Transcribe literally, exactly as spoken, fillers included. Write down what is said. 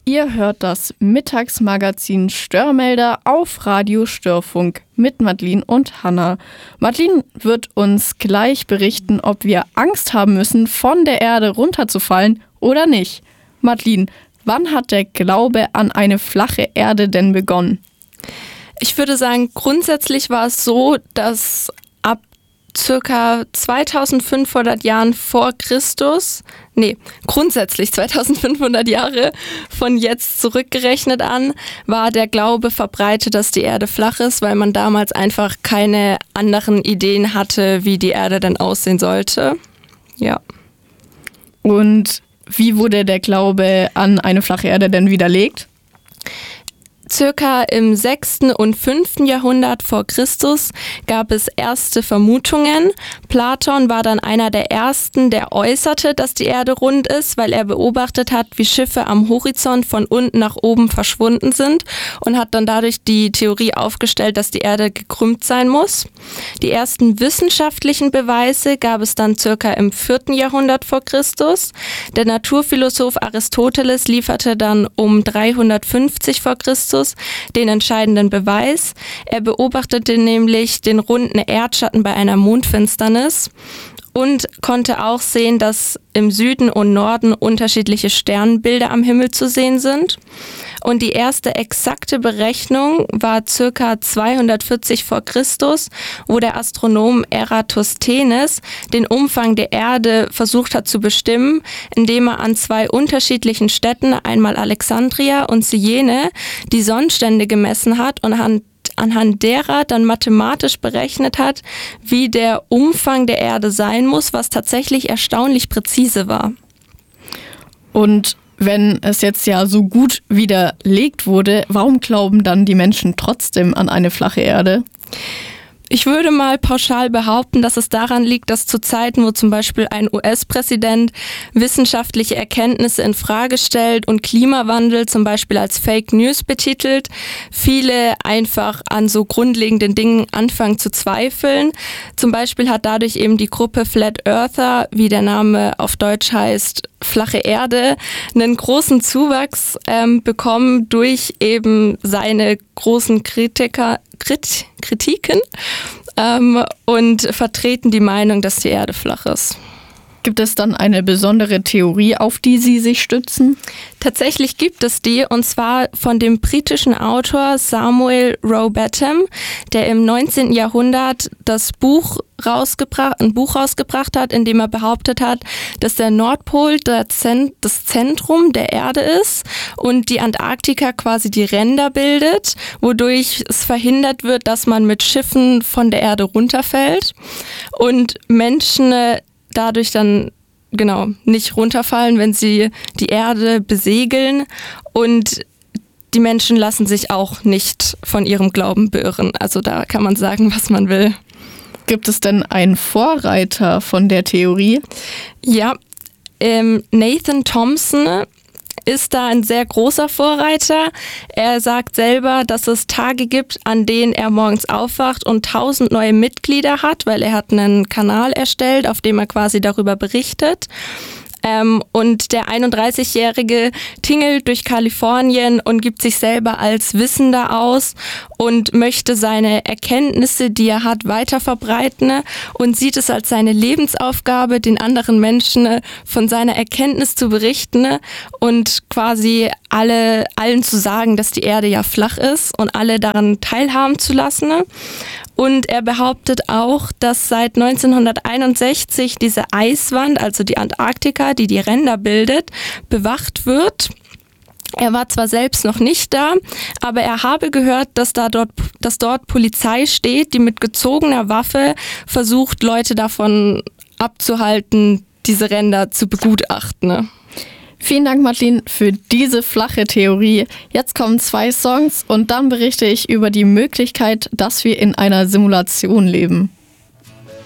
Ihr hört das Mittagsmagazin Störmelder auf Radio Störfunk mit Madeline und Hannah. Madeline wird uns gleich berichten, ob wir Angst haben müssen, von der Erde runterzufallen oder nicht. Madeline, wann hat der Glaube an eine flache Erde denn begonnen? Ich würde sagen, grundsätzlich war es so, dass ab circa zweitausendfünfhundert Jahren vor Christus, nee, grundsätzlich zweitausendfünfhundert Jahre von jetzt zurückgerechnet an, war der Glaube verbreitet, dass die Erde flach ist, weil man damals einfach keine anderen Ideen hatte, wie die Erde denn aussehen sollte. Ja. Und wie wurde der Glaube an eine flache Erde denn widerlegt? Circa im sechsten und fünften Jahrhundert vor Christus gab es erste Vermutungen. Platon war dann einer der ersten, der äußerte, dass die Erde rund ist, weil er beobachtet hat, wie Schiffe am Horizont von unten nach oben verschwunden sind und hat dann dadurch die Theorie aufgestellt, dass die Erde gekrümmt sein muss. Die ersten wissenschaftlichen Beweise gab es dann circa im vierten Jahrhundert vor Christus. Der Naturphilosoph Aristoteles lieferte dann um dreihundertfünfzig vor Christus den entscheidenden Beweis. Er beobachtete nämlich den runden Erdschatten bei einer Mondfinsternis und konnte auch sehen, dass im Süden und Norden unterschiedliche Sternbilder am Himmel zu sehen sind. Und die erste exakte Berechnung war circa zweihundertvierzig vor Christus, wo der Astronom Eratosthenes den Umfang der Erde versucht hat zu bestimmen, indem er an zwei unterschiedlichen Städten, einmal Alexandria und Syene, die Sonnenstände gemessen hat und an anhand derer dann mathematisch berechnet hat, wie der Umfang der Erde sein muss, was tatsächlich erstaunlich präzise war. Und wenn es jetzt ja so gut widerlegt wurde, warum glauben dann die Menschen trotzdem an eine flache Erde? Ich würde mal pauschal behaupten, dass es daran liegt, dass zu Zeiten, wo zum Beispiel ein U S-Präsident wissenschaftliche Erkenntnisse in Frage stellt und Klimawandel zum Beispiel als Fake News betitelt, viele einfach an so grundlegenden Dingen anfangen zu zweifeln. Zum Beispiel hat dadurch eben die Gruppe Flat Earther, wie der Name auf Deutsch heißt, flache Erde, einen großen Zuwachs ähm, bekommen durch eben seine großen Kritiker, Krit, Kritiken ähm, und vertreten die Meinung, dass die Erde flach ist. Gibt es dann eine besondere Theorie, auf die Sie sich stützen? Tatsächlich gibt es die, und zwar von dem britischen Autor Samuel Rowbotham, der im neunzehnten Jahrhundert das Buch rausgebracht, ein Buch rausgebracht hat, in dem er behauptet hat, dass der Nordpol der Zent- das Zentrum der Erde ist und die Antarktika quasi die Ränder bildet, wodurch es verhindert wird, dass man mit Schiffen von der Erde runterfällt und Menschen dadurch dann genau nicht runterfallen, wenn sie die Erde besegeln, und die Menschen lassen sich auch nicht von ihrem Glauben beirren. Also da kann man sagen, was man will. Gibt es denn einen Vorreiter von der Theorie? Ja, ähm, Nathan Thompson ist da ein sehr großer Vorreiter. Er sagt selber, dass es Tage gibt, an denen er morgens aufwacht und tausend neue Mitglieder hat, weil er hat einen Kanal erstellt, auf dem er quasi darüber berichtet. Ähm, und der einunddreißigjährige tingelt durch Kalifornien und gibt sich selber als Wissender aus und möchte seine Erkenntnisse, die er hat, weiter verbreiten und sieht es als seine Lebensaufgabe, den anderen Menschen von seiner Erkenntnis zu berichten und quasi alle, allen zu sagen, dass die Erde ja flach ist und alle daran teilhaben zu lassen. Und er behauptet auch, dass seit neunzehnhunderteinundsechzig diese Eiswand, also die Antarktika, die die Ränder bildet, bewacht wird. Er war zwar selbst noch nicht da, aber er habe gehört, dass da dort, dass dort Polizei steht, die mit gezogener Waffe versucht, Leute davon abzuhalten, diese Ränder zu begutachten. Vielen Dank, Madeline, für diese flache Theorie. Jetzt kommen zwei Songs und dann berichte ich über die Möglichkeit, dass wir in einer Simulation leben.